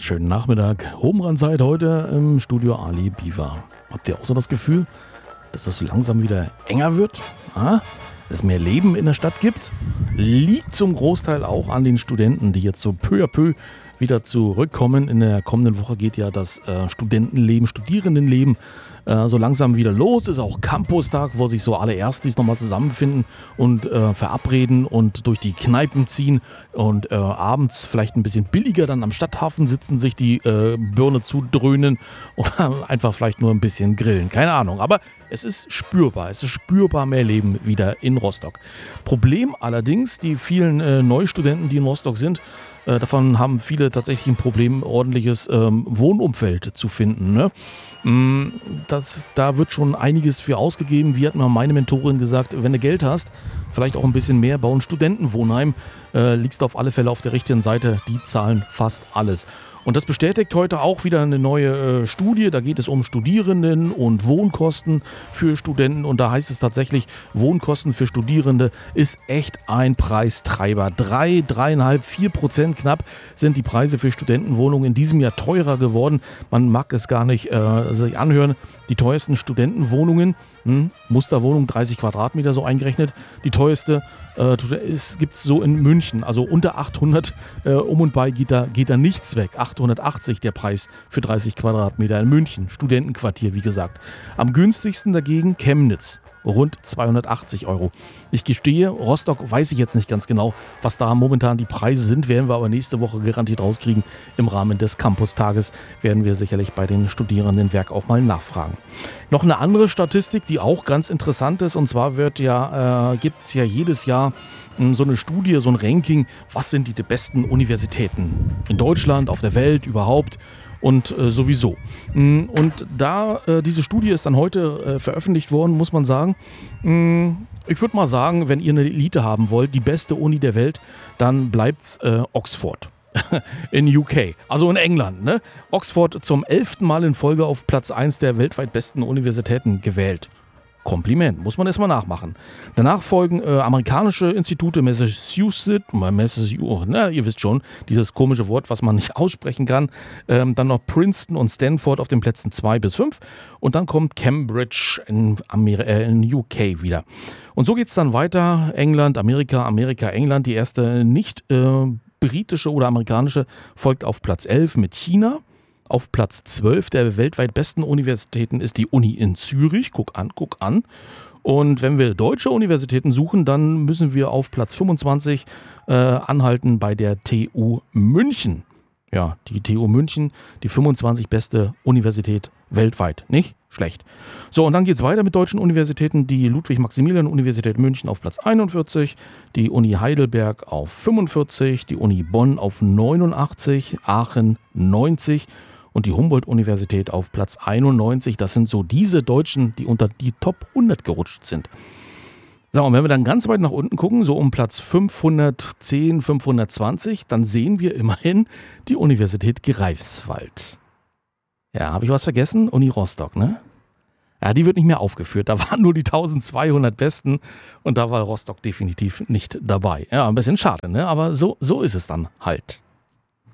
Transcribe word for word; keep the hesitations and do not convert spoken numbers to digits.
Schönen Nachmittag. Homenrand-Zeit heute im Studio Ali Biwa. Habt ihr auch so das Gefühl, dass das so langsam wieder enger wird? Ah? Dass es mehr Leben in der Stadt gibt? Liegt zum Großteil auch an den Studenten, die jetzt so peu à peu wieder zurückkommen. In der kommenden Woche geht ja das äh, Studentenleben, Studierendenleben äh, so langsam wieder los. Ist auch Campustag, wo sich so alle Erstis nochmal zusammenfinden und äh, verabreden und durch die Kneipen ziehen und äh, abends vielleicht ein bisschen billiger dann am Stadthafen sitzen, sich die äh, Birne zudröhnen oder einfach vielleicht nur ein bisschen grillen. Keine Ahnung, aber es ist spürbar. Es ist spürbar mehr Leben wieder in Rostock. Problem allerdings, die vielen äh, Neustudenten, die in Rostock sind, Äh, davon haben viele tatsächlich ein Problem, ordentliches ähm, Wohnumfeld zu finden. Ne? Mm, das, da wird schon einiges für ausgegeben. Wie hat mir meine Mentorin gesagt, wenn du Geld hast, vielleicht auch ein bisschen mehr, bau ein Studentenwohnheim, äh, liegst du auf alle Fälle auf der richtigen Seite, die zahlen fast alles. Und das bestätigt heute auch wieder eine neue äh, Studie. Da geht es um Studierenden und Wohnkosten für Studenten. Und da heißt es tatsächlich, Wohnkosten für Studierende ist echt ein Preistreiber. Drei, dreieinhalb, vier Prozent knapp sind die Preise für Studentenwohnungen in diesem Jahr teurer geworden. Man mag es gar nicht äh, sich anhören. Die teuersten Studentenwohnungen, hm, Musterwohnung dreißig Quadratmeter so eingerechnet. Die teuerste äh, gibt es so in München. Also unter achthundert äh, um und bei geht da, geht da nichts weg. achthundertachtzig der Preis für dreißig Quadratmeter in München. Studentenquartier, wie gesagt. Am günstigsten dagegen Chemnitz. Rund zweihundertachtzig Euro. Ich gestehe, Rostock weiß ich jetzt nicht ganz genau, was da momentan die Preise sind, werden wir aber nächste Woche garantiert rauskriegen. Im Rahmen des Campus-Tages werden wir sicherlich bei den Studierendenwerk auch mal nachfragen. Noch eine andere Statistik, die auch ganz interessant ist, und zwar wird ja, äh, gibt es ja jedes Jahr mh, so eine Studie, so ein Ranking, was sind die besten Universitäten in Deutschland, auf der Welt, überhaupt. Und äh, sowieso. Und da äh, diese Studie ist dann heute äh, veröffentlicht worden, muss man sagen, mh, ich würde mal sagen, wenn ihr eine Elite haben wollt, die beste Uni der Welt, dann bleibt's äh, Oxford. In U K, also in England. Ne? Oxford zum elften Mal in Folge auf Platz eins der weltweit besten Universitäten gewählt. Kompliment, muss man erstmal nachmachen. Danach folgen äh, amerikanische Institute, Massachusetts, Massachusetts, na, ihr wisst schon, dieses komische Wort, was man nicht aussprechen kann. Ähm, dann noch Princeton und Stanford auf den Plätzen zwei bis fünf. Und dann kommt Cambridge in, Amer- äh, in U K wieder. Und so geht es dann weiter. England, Amerika, Amerika, England. Die erste nicht äh, britische oder amerikanische folgt auf Platz elf mit China. Auf Platz zwölf der weltweit besten Universitäten ist die Uni in Zürich. Guck an, guck an. Und wenn wir deutsche Universitäten suchen, dann müssen wir auf Platz fünfundzwanzig äh, anhalten bei der T U München. Ja, die T U München, die fünfundzwanzig beste Universität weltweit. Nicht schlecht. So, und dann geht es weiter mit deutschen Universitäten. Die Ludwig-Maximilian-Universität München auf Platz einundvierzig, die Uni Heidelberg auf fünfundvierzig, die Uni Bonn auf neunundachtzig, Aachen neunzig und die Humboldt-Universität auf Platz einundneunzig. Das sind so diese Deutschen, die unter die Top hundert gerutscht sind. So, und wenn wir dann ganz weit nach unten gucken, so um Platz fünfhundertzehn, fünfhundertzwanzig, dann sehen wir immerhin die Universität Greifswald. Ja, habe ich was vergessen? Uni Rostock, ne? Ja, die wird nicht mehr aufgeführt. Da waren nur die eintausendzweihundert Besten und da war Rostock definitiv nicht dabei. Ja, ein bisschen schade, ne? Aber so, so ist es dann halt.